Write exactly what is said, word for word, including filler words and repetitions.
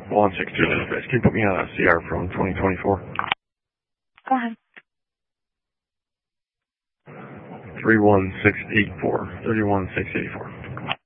one six two dispatch. Can you put me on a C R from twenty twenty-four? Go ahead. three one six eight four. three one six eight four.